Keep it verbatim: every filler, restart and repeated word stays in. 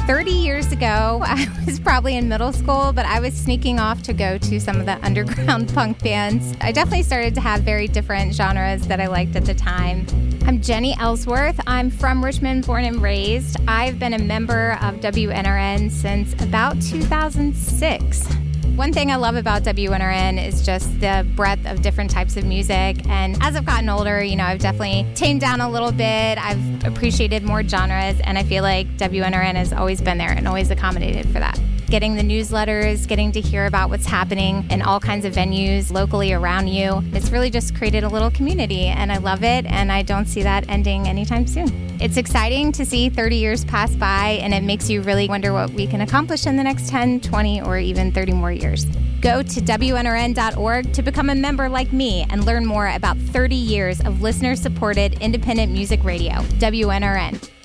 thirty years ago, I was probably in middle school, but I was sneaking off to go to some of the underground punk bands. I definitely started to have very different genres that I liked at the time. I'm Jenny Ellsworth. I'm from Richmond, born and raised. I've been a member of W N R N since about two thousand six. One thing I love about W N R N is just the breadth of different types of music. And as I've gotten older, you know, I've definitely tamed down a little bit. I've appreciated more genres, and I feel like W N R N has always been there and always accommodated for that. Getting the newsletters, getting to hear about what's happening in all kinds of venues locally around you. It's really just created a little community, and I love it, and I don't see that ending anytime soon. It's exciting to see thirty years pass by, and it makes you really wonder what we can accomplish in the next ten, twenty, or even thirty more years. Go to W N R N dot org to become a member like me and learn more about thirty years of listener-supported independent music radio. W N R N.